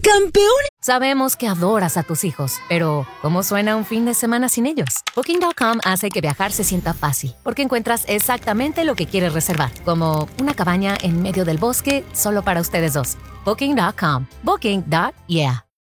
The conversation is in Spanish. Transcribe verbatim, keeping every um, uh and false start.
¡Campeón! Sabemos que adoras a tus hijos, pero ¿cómo suena un fin de semana sin ellos? Booking punto com hace que viajar se sienta fácil, porque encuentras exactamente lo que quieres reservar, como una cabaña en medio del bosque solo para ustedes dos. Booking punto com. Booking. Yeah.